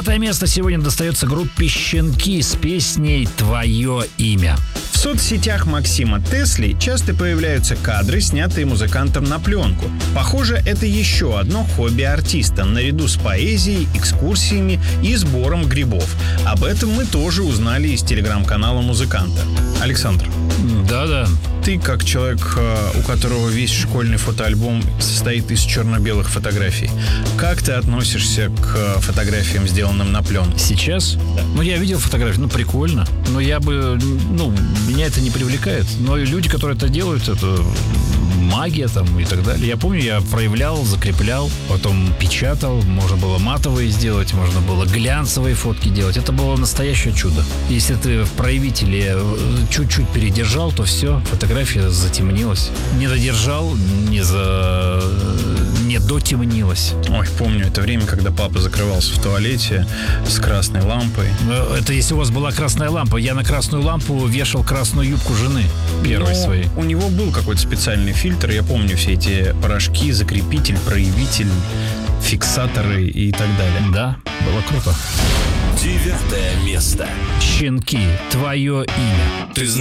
9 место сегодня достается группе «Щенки» с песней «Твое имя». В соцсетях Максима Тесли часто появляются кадры, снятые музыкантом на пленку. Похоже, это еще одно хобби артиста, наряду с поэзией, экскурсиями и сбором грибов. Об этом мы тоже узнали из телеграм-канала музыканта. Александр. Да-да. Ты, как человек, у которого весь школьный фотоальбом состоит из черно-белых фотографий, как ты относишься к фотографиям, сделанным на пленку? Сейчас? Да. Ну, я видел фотографии, прикольно. Но меня это не привлекает. Но и люди, которые это делают, это магия там и так далее. Я помню, я проявлял, закреплял, потом печатал. Можно было матовые сделать, можно было глянцевые фотки делать. Это было настоящее чудо. Если ты в проявителе чуть-чуть передержал, то все, фотография затемнилась. Не додержал, не дотемнилась. Ой, помню это время, когда папа закрывался в туалете с красной лампой. Это если у вас была красная лампа. Я на красную лампу вешал красную юбку жены первой своей. У него был какой-то специальный фильтр. Я помню все эти порошки, закрепитель, проявитель, фиксаторы и так далее. Да, было круто. 9 место. «Щенки», «Твое имя». Ты знаешь,